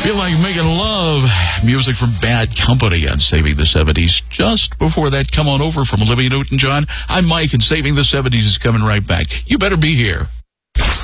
Feel like making love. Music from Bad Company on Saving the 70s. Just before that, Come On Over from Olivia Newton-John. I'm Mike, and Saving the 70s is coming right back. You better be here.